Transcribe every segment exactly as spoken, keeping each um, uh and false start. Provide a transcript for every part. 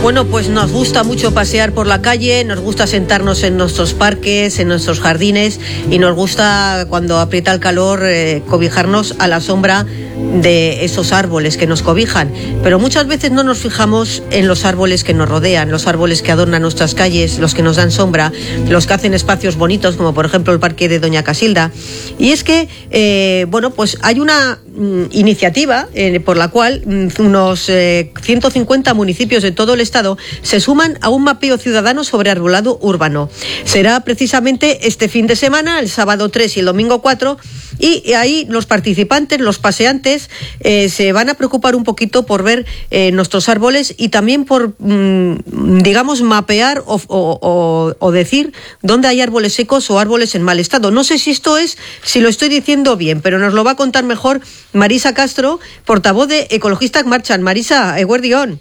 Bueno, pues nos gusta mucho pasear por la calle, nos gusta sentarnos en nuestros parques, en nuestros jardines, y nos gusta, cuando aprieta el calor, eh, cobijarnos a la sombra de esos árboles que nos cobijan. Pero muchas veces no nos fijamos en los árboles que nos rodean, los árboles que adornan nuestras calles, los que nos dan sombra, los que hacen espacios bonitos, como por ejemplo el parque de Doña Casilda. Y es que, eh, bueno, pues hay una mm, iniciativa eh, por la cual mm, unos eh, ciento cincuenta municipios de todo el estado se suman a un mapeo ciudadano sobre arbolado urbano. Será precisamente este fin de semana, el sábado tres y el domingo cuatro, y ahí los participantes, los paseantes, eh, se van a preocupar un poquito por ver eh, nuestros árboles y también por, mmm, digamos, mapear o, o, o, o decir dónde hay árboles secos o árboles en mal estado. No sé si esto es, si lo estoy diciendo bien, pero nos lo va a contar mejor Marisa Castro, portavoz de Ecologistas Marchan. Marisa, eguerdión.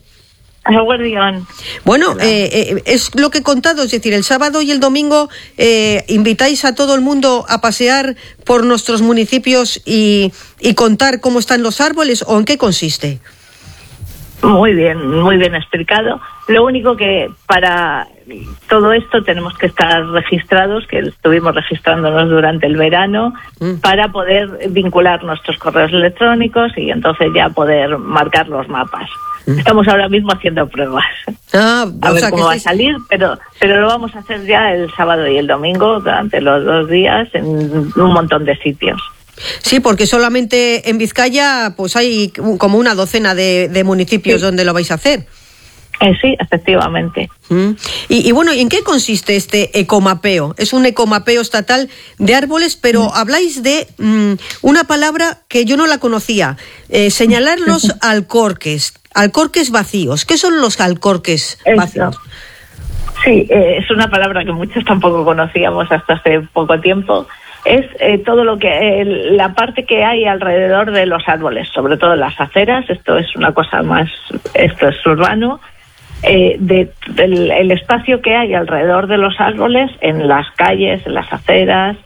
Bueno, eh, eh, es lo que he contado, es decir, el sábado y el domingo eh, invitáis a todo el mundo a pasear por nuestros municipios y, y contar cómo están los árboles, ¿o en qué consiste? Muy bien, muy bien explicado. Lo único que para todo esto tenemos que estar registrados, que estuvimos registrándonos durante el verano, mm. para poder vincular nuestros correos electrónicos y entonces ya poder marcar los mapas. Estamos ahora mismo haciendo pruebas. Ah, a ver cómo va a salir, pero pero lo vamos a hacer ya el sábado y el domingo, durante los dos días, en un montón de sitios. Sí, porque solamente en Vizcaya pues hay como una docena de, de municipios, sí, donde lo vais a hacer. Eh, sí, efectivamente. Mm. Y, y bueno, ¿y en qué consiste este ecomapeo? Es un ecomapeo estatal de árboles, pero mm. habláis de mm, una palabra que yo no la conocía, eh, señalar los alcorques, alcorques vacíos. ¿Qué son los alcorques Eso. vacíos? Sí, eh, es una palabra que muchos tampoco conocíamos hasta hace poco tiempo. Es eh, todo lo que eh, la parte que hay alrededor de los árboles, sobre todo las aceras. Esto es una cosa más, esto es urbano. Eh, de, del el espacio que hay alrededor de los árboles, en las calles, en las aceras,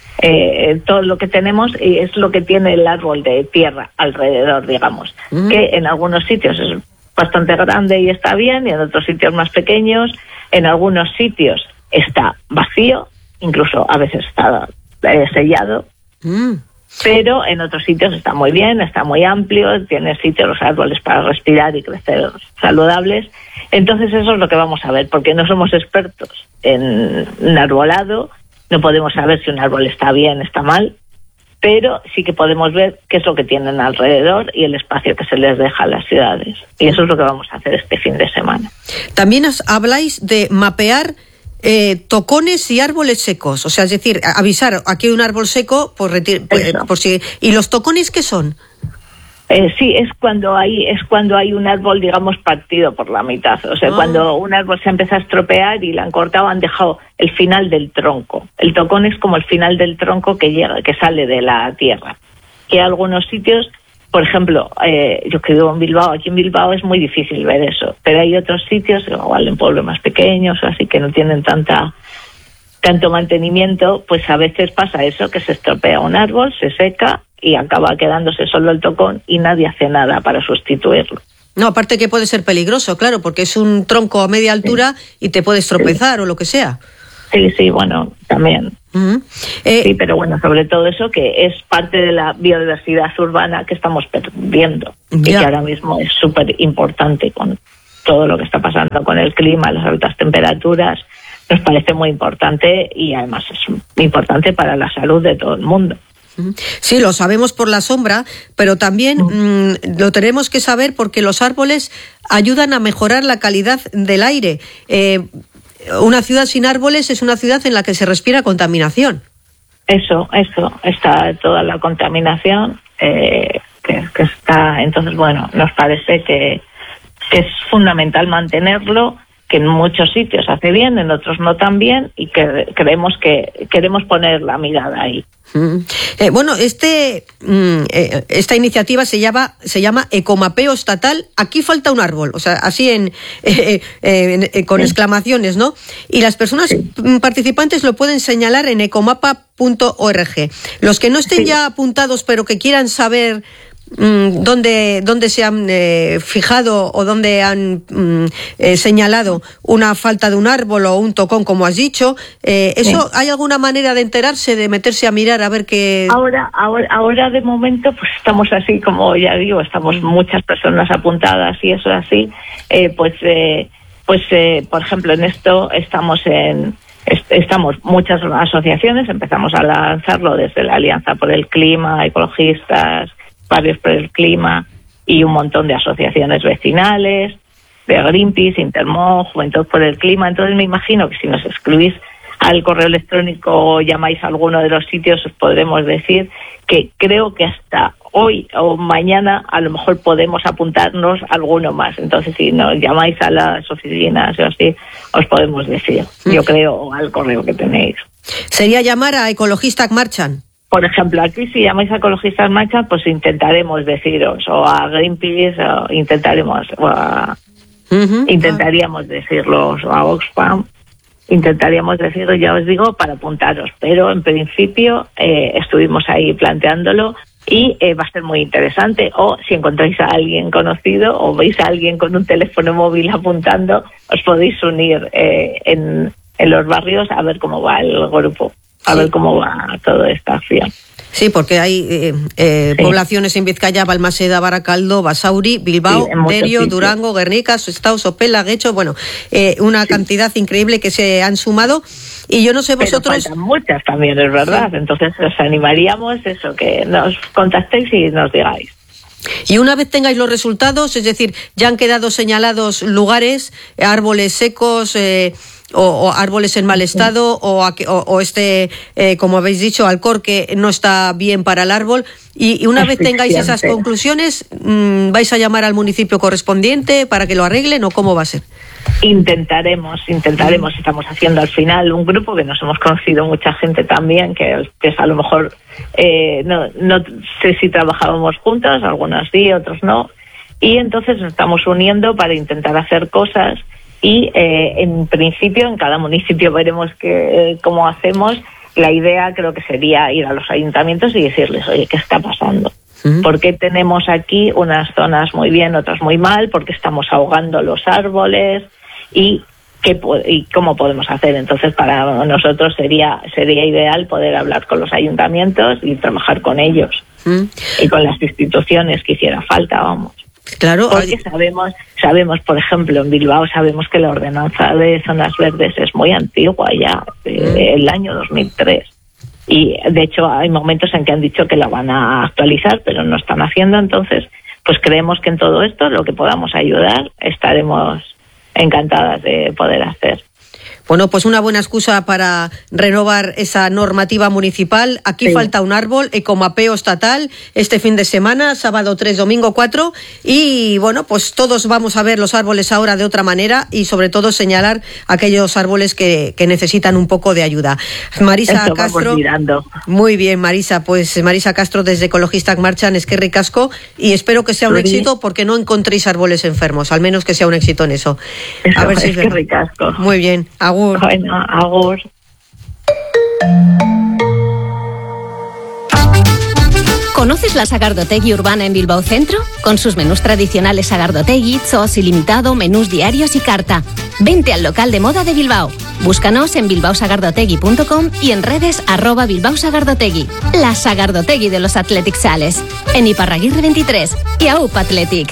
eh, todo lo que tenemos, y es lo que tiene el árbol de tierra alrededor, digamos, mm. que en algunos sitios es bastante grande y está bien, y en otros sitios más pequeños, en algunos sitios está vacío, incluso a veces está eh, sellado. Mm. Pero en otros sitios está muy bien, está muy amplio, tiene sitios los árboles para respirar y crecer saludables. Entonces eso es lo que vamos a ver, porque no somos expertos en, en arbolado, no podemos saber si un árbol está bien, está mal, pero sí que podemos ver qué es lo que tienen alrededor y el espacio que se les deja a las ciudades. Y eso es lo que vamos a hacer este fin de semana. También os habláis de mapear Eh, tocones y árboles secos, o sea, es decir, avisar, aquí hay un árbol seco, por, retir- por, por si. ¿Y los tocones qué son? Eh, sí, es cuando hay es cuando hay un árbol, digamos, partido por la mitad. O sea, ah. cuando un árbol se empieza a estropear y lo han cortado, han dejado el final del tronco. El tocón es como el final del tronco que llega, que sale de la tierra. Que hay algunos sitios, por ejemplo, eh, yo que vivo en Bilbao, aquí en Bilbao es muy difícil ver eso, pero hay otros sitios, igual en pueblos más pequeños, así que no tienen tanta tanto mantenimiento, pues a veces pasa eso, que se estropea un árbol, se seca y acaba quedándose solo el tocón y nadie hace nada para sustituirlo. No, aparte que puede ser peligroso, claro, porque es un tronco a media altura, sí, y te puedes tropezar, sí, o lo que sea. Sí, sí, bueno, también. Uh-huh. Eh, sí, pero bueno, sobre todo eso, que es parte de la biodiversidad urbana que estamos perdiendo, ya, y que ahora mismo es súper importante con todo lo que está pasando con el clima, las altas temperaturas. Nos parece muy importante y además es muy importante para la salud de todo el mundo. Sí, lo sabemos por la sombra, pero también mmm, lo tenemos que saber porque los árboles ayudan a mejorar la calidad del aire. Eh, una ciudad sin árboles es una ciudad en la que se respira contaminación. Eso, eso, está toda la contaminación eh, que, que está. Entonces, bueno, nos parece que, que es fundamental mantenerlo, que en muchos sitios hace bien, en otros no tan bien, y que creemos que queremos poner la mirada ahí. Mm. Eh, bueno, este mm, eh, esta iniciativa se llama se llama Ecomapeo Estatal. Aquí falta un árbol, o sea, así en, eh, eh, eh, con sí. exclamaciones, ¿no? Y las personas sí. participantes lo pueden señalar en ecomapa punto org. Los que no estén sí. ya apuntados, pero que quieran saber dónde, dónde se han eh, fijado o dónde han mm, eh, señalado una falta de un árbol o un tocón, como has dicho. Eh, ¿Eso sí. ¿Hay alguna manera de enterarse, de meterse a mirar a ver qué...? Ahora, ahora, ahora de momento, pues estamos así, como ya digo, estamos muchas personas apuntadas y eso así, eh, pues, eh, pues eh, por ejemplo, en esto estamos en... Estamos muchas asociaciones, empezamos a lanzarlo desde la Alianza por el Clima, ecologistas, Barrios por el Clima y un montón de asociaciones vecinales, de Greenpeace, Intermón, Juventud por el Clima. Entonces me imagino que si nos escribís al correo electrónico o llamáis a alguno de los sitios, os podremos decir que creo que hasta hoy o mañana a lo mejor podemos apuntarnos alguno más. Entonces, si nos llamáis a las oficinas o así, os podemos decir, yo creo, al correo que tenéis. ¿Sería llamar a Ecologistas Marchan? Por ejemplo, aquí si llamáis a Ecologistas Marchan, pues intentaremos deciros, o a Greenpeace, o intentaremos, o a, uh-huh. intentaríamos decirlos, o a Oxfam, intentaríamos decirlo, ya os digo, para apuntaros. Pero en principio eh, estuvimos ahí planteándolo y eh, va a ser muy interesante. O si encontráis a alguien conocido o veis a alguien con un teléfono móvil apuntando, os podéis unir eh, en, en los barrios a ver cómo va el grupo, a sí. ver cómo va toda esta acción. Sí, porque hay eh, eh, sí. poblaciones en Vizcaya, Balmaseda, Baracaldo, Basauri, Bilbao, sí, Derio, Durango, Guernica, Sestao, Sopela, Guecho, bueno, eh, una sí. cantidad increíble que se han sumado. Y yo no sé vosotros... Pero faltan muchas también, es verdad. Sí. Entonces os animaríamos eso, que nos contactéis y nos digáis. Y una vez tengáis los resultados, es decir, ya han quedado señalados lugares, árboles secos... Eh, O, o árboles en mal estado, o, o, o este, eh, como habéis dicho, alcor que no está bien para el árbol, y, y una vez tengáis esas conclusiones, mmm, ¿vais a llamar al municipio correspondiente para que lo arreglen o cómo va a ser? Intentaremos, intentaremos, estamos haciendo al final un grupo que nos hemos conocido mucha gente también, que, que es a lo mejor, eh, no, no sé si trabajábamos juntos, algunos sí, otros no, y entonces nos estamos uniendo para intentar hacer cosas. Y eh, en principio en cada municipio veremos que, eh, cómo hacemos. La idea creo que sería ir a los ayuntamientos y decirles, oye, ¿qué está pasando? ¿Mm? ¿Por qué tenemos aquí unas zonas muy bien, otras muy mal? ¿Por qué estamos ahogando los árboles? ¿Y qué y cómo podemos hacer? Entonces para nosotros sería sería ideal poder hablar con los ayuntamientos y trabajar con ellos. ¿Mm? Y con las instituciones que hiciera falta, vamos. Claro, porque sabemos, sabemos, por ejemplo, en Bilbao sabemos que la ordenanza de zonas verdes es muy antigua ya, del mm. año dos mil tres. Y de hecho hay momentos en que han dicho que la van a actualizar, pero no están haciendo. Entonces, pues creemos que en todo esto, lo que podamos ayudar, estaremos encantadas de poder hacer. Bueno, pues una buena excusa para renovar esa normativa municipal. Aquí sí. falta un árbol, ecomapeo estatal, este fin de semana, sábado tres, domingo cuatro, y bueno, pues todos vamos a ver los árboles ahora de otra manera y sobre todo señalar aquellos árboles que, que necesitan un poco de ayuda. Marisa Esto Castro. Mirando. Muy bien, Marisa, pues Marisa Castro desde Ecologistas Marchan, eskerrik asko, y espero que sea un sí. éxito porque no encontréis árboles enfermos, al menos que sea un éxito en eso. eso a ver si es eskerrik asko. Muy bien. Agur. Bueno, agur. ¿Conoces la Sagardotegui urbana en Bilbao Centro? Con sus menús tradicionales Sagardotegui, Zos ilimitado, menús diarios y carta. Vente al local de moda de Bilbao. Búscanos en bilbao sagardotegui punto com y en redes arroba Bilbao Sagardotegui. La Sagardotegui de los Athletic Sales. En Iparraguirre veintitrés y A U P Athletic.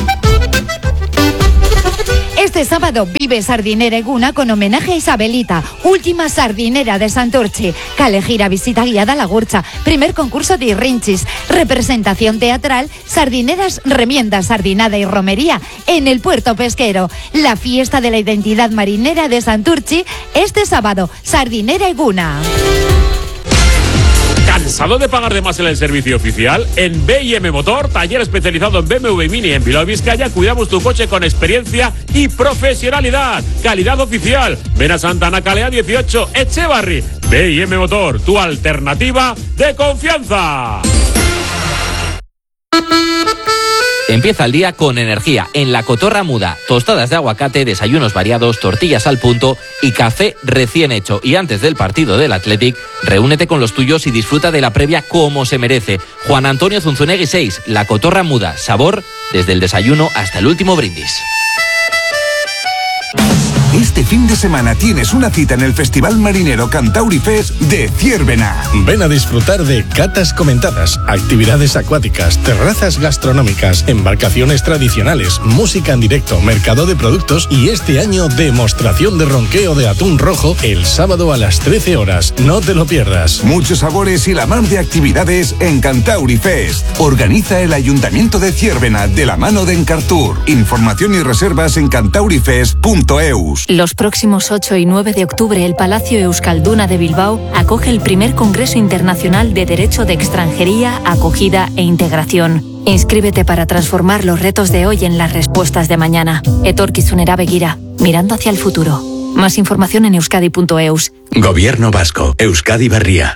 Este sábado vive Sardinera Eguna con homenaje a Isabelita, última sardinera de Santurchi. Cale gira visita guiada a la Gurcha, primer concurso de Irrinchis, representación teatral, sardineras, remiendas, sardinada y romería en el puerto pesquero. La fiesta de la identidad marinera de Santurchi este sábado, Sardinera Eguna. ¿Cansado de pagar de más en el servicio oficial? En B y M Motor, taller especializado en B M W Mini en Bilbao, Vizcaya, cuidamos tu coche con experiencia y profesionalidad. Calidad oficial. Ven a Santana Calea dieciocho, Echevarri. B y M Motor, tu alternativa de confianza. Empieza el día con energía en La Cotorra Muda. Tostadas de aguacate, desayunos variados, tortillas al punto y café recién hecho. Y antes del partido del Athletic, reúnete con los tuyos y disfruta de la previa como se merece. Juan Antonio Zunzunegui seis, La Cotorra Muda. Sabor desde el desayuno hasta el último brindis. Este fin de semana tienes una cita en el Festival Marinero Cantauri Fest de Ciervena. Ven a disfrutar de catas comentadas, actividades acuáticas, terrazas gastronómicas, embarcaciones tradicionales, música en directo, mercado de productos y este año demostración de ronqueo de atún rojo el sábado a las trece horas. No te lo pierdas. Muchos sabores y la mar de actividades en Cantauri Fest. Organiza el Ayuntamiento de Ciervena de la mano de Encartur. Información y reservas en cantaurifest punto eus. Los próximos ocho y nueve de octubre, el Palacio Euskalduna de Bilbao acoge el primer Congreso Internacional de Derecho de Extranjería, Acogida e Integración. Inscríbete para transformar los retos de hoy en las respuestas de mañana. Etorkizunera begira, mirando hacia el futuro. Más información en euskadi punto eus. Gobierno Vasco, Euskadi Berria.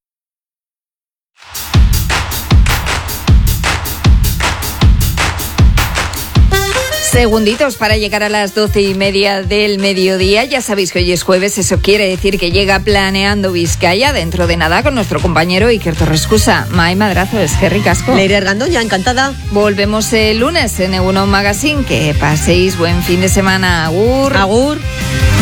Segunditos para llegar a las doce y media del mediodía. Ya sabéis que hoy es jueves, eso quiere decir que llega Planeando Vizcaya dentro de nada con nuestro compañero Iker Torrescusa. Mai Madrazo, es que ricasco. Leire Argandón, ya encantada. Volvemos el lunes en Egunon Magazine. Que paséis buen fin de semana. Agur. Agur.